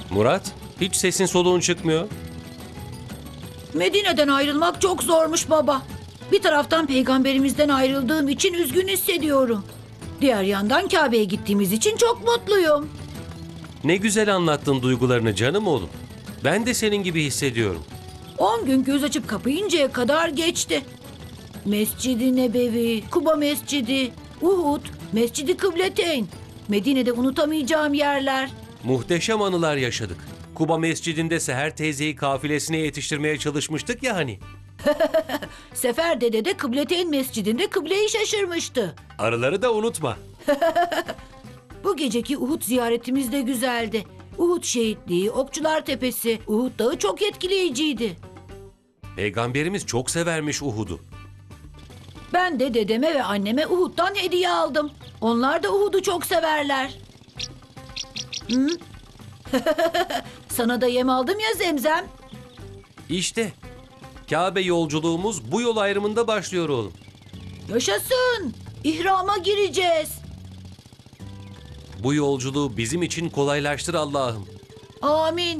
Murat, hiç sesin soluğun çıkmıyor. Medine'den ayrılmak çok zormuş baba. Bir taraftan peygamberimizden ayrıldığım için üzgün hissediyorum. Diğer yandan Kabe'ye gittiğimiz için çok mutluyum. Ne güzel anlattın duygularını canım oğlum. Ben de senin gibi hissediyorum. 10 gün göz açıp kapayıncaya kadar geçti. Mescid-i Nebevi, Kuba Mescidi, Uhud, Mescid-i Kıbleteyn. Medine'de unutamayacağım yerler. Muhteşem anılar yaşadık. Kuba Mescidi'nde Seher teyzeyi kafilesine yetiştirmeye çalışmıştık ya hani. Sefer Dede de Kıbleteyn Mescidi'nde kıbleyi şaşırmıştı. Arıları da unutma. Bu geceki Uhud ziyaretimiz de güzeldi. Uhud şehitliği, Okçular Tepesi, Uhud Dağı çok etkileyiciydi. Peygamberimiz çok severmiş Uhud'u. Ben de dedeme ve anneme Uhud'dan hediye aldım. Onlar da Uhud'u çok severler. Hı? Sana da yem aldım ya Zemzem. İşte Kabe yolculuğumuz bu yol ayrımında başlıyor oğlum. Yaşasın. İhrama gireceğiz. Bu yolculuğu bizim için kolaylaştır Allah'ım. Amin.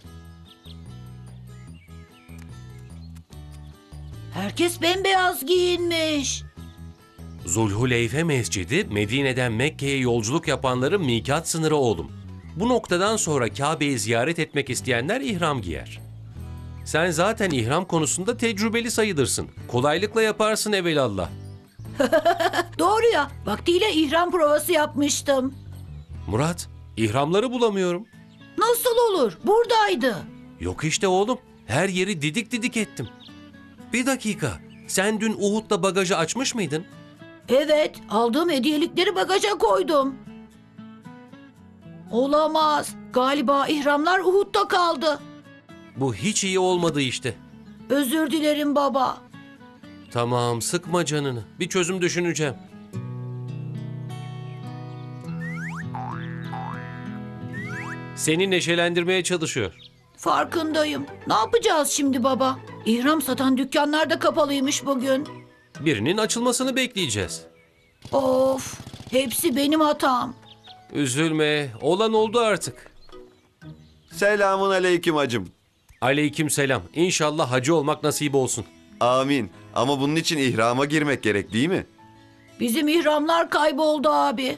Herkes bembeyaz giyinmiş. Zulhuleyfe Mescidi, Medine'den Mekke'ye yolculuk yapanların mikat sınırı oğlum. Bu noktadan sonra Kabe'yi ziyaret etmek isteyenler ihram giyer. Sen zaten ihram konusunda tecrübeli sayılırsın. Kolaylıkla yaparsın evelallah. Doğru ya. Vaktiyle ihram provası yapmıştım. Murat, ihramları bulamıyorum. Nasıl olur? Buradaydı. Yok işte oğlum, her yeri didik didik ettim. Bir dakika, sen dün Uhud'da bagajı açmış mıydın? Evet, aldığım hediyelikleri bagaja koydum. Olamaz. Galiba ihramlar Uhud'da kaldı. Bu hiç iyi olmadı işte. Özür dilerim baba. Tamam, sıkma canını. Bir çözüm düşüneceğim. Seni neşelendirmeye çalışıyor. Farkındayım. Ne yapacağız şimdi baba? İhram satan dükkanlar da kapalıymış bugün. Birinin açılmasını bekleyeceğiz. Of, hepsi benim hatam. Üzülme, olan oldu artık. Selamun aleyküm hacım. Aleykümselam. İnşallah hacı olmak nasip olsun. Amin. Ama bunun için ihrama girmek gerek değil mi? Bizim ihramlar kayboldu abi.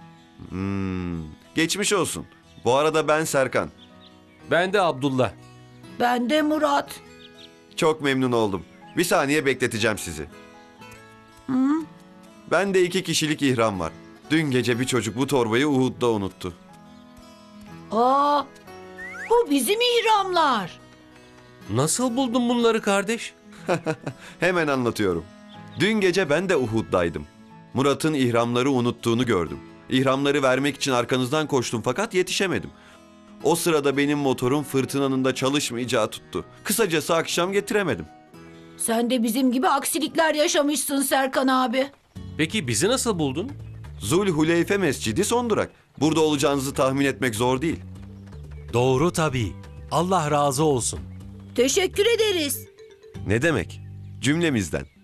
Geçmiş olsun. Bu arada ben Serkan. Ben de Abdullah. Ben de Murat. Çok memnun oldum. Bir saniye bekleteceğim sizi. Ben de 2 kişilik ihram var. Dün gece bir çocuk bu torbayı Uhud'da unuttu. Aa, bu bizim ihramlar. Nasıl buldun bunları kardeş? Hemen anlatıyorum. Dün gece ben de Uhud'daydım. Murat'ın ihramları unuttuğunu gördüm. İhramları vermek için arkanızdan koştum fakat yetişemedim. O sırada benim motorum fırtınanın da çalışmayacağı tuttu. Kısacası akşam getiremedim. Sen de bizim gibi aksilikler yaşamışsın Serkan abi. Peki bizi nasıl buldun? Zulhuleyfe Mescidi son durak. Burada olacağınızı tahmin etmek zor değil. Doğru tabii. Allah razı olsun. Teşekkür ederiz. Ne demek? Cümlemizden.